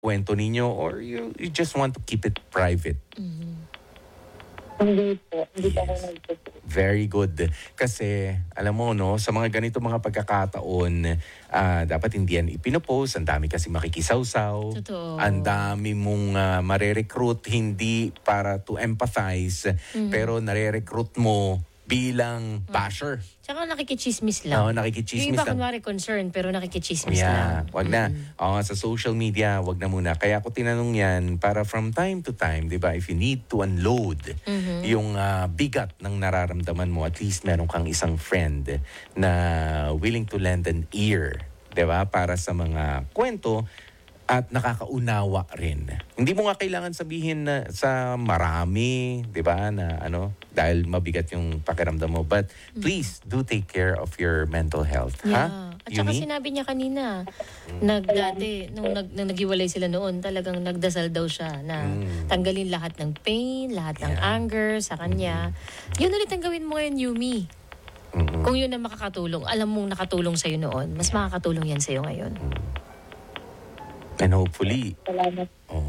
kwento ninyo or you just want to keep it private? Hindi po. Hindi pa ako Yes. nagpo-post. Very good. Kasi, alam mo, no, sa mga ganito mga pagkakataon, dapat hindi yan ipinopost. Ang dami kasi makikisawsaw. Totoo. Ang dami mong mare-recruit, hindi para to empathize, pero nare-recruit mo bilang basher. Tsaka nakikichismis lang. Oo, Yung nakikichismis iba lang. kunwari concerned, pero nakikichismis lang. Wag na. Sa social media, wag na muna. Kaya ako tinanong yan para from time to time, di ba, if you need to unload yung bigat ng nararamdaman mo, at least meron kang isang friend na willing to lend an ear, di ba, para sa mga kwento at nakakaunawa rin. Hindi mo nga kailangan sabihin na sa marami, 'di ba, na dahil mabigat yung pakiramdam mo, but please do take care of your mental health, ha? At saka Yumi? sinabi niya kanina, dati, nung naghiwalay sila noon, talagang nagdasal daw siya na tanggalin lahat ng pain, lahat ng anger sa kanya. Yun ulit ang gawin mo ngayon, Yumi. Kung yun ang makakatulong, alam mong nakatulong sa'yo noon, mas makakatulong yan sa'yo ngayon. And hopefully, Salamat.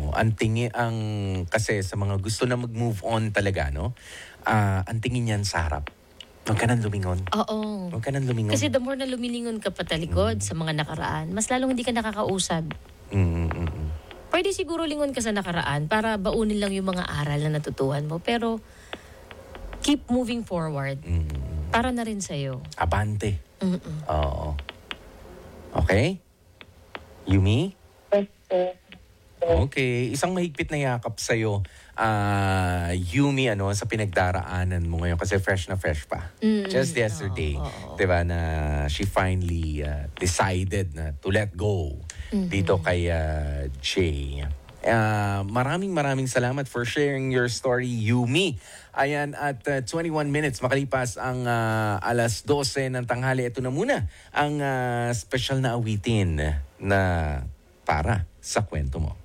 kasi sa mga gusto na mag-move on talaga, no? Ang tingin yan sa harap. Huwag ka nang lumingon. Oo. Huwag ka nang lumingon. Kasi the more na lumilingon ka patalikod sa mga nakaraan, mas lalong hindi ka nakakausad. Pwede siguro lingon ka sa nakaraan para baunin lang yung mga aral na natutuhan mo. Pero keep moving forward. Para na rin sa'yo. Abante. Oo. Okay? Yumi? Yes, po. Okay. Isang mahigpit na yakap sa'yo, Yumi, sa pinagdaraanan mo ngayon kasi fresh na fresh pa. Just yesterday, diba, na she finally decided na to let go dito kay Jay. Maraming salamat for sharing your story, Yumi. Ayan, at 21 minutes makalipas ang 12:00 ng tanghali. Ito na muna ang special na awitin na para sa kwento mo.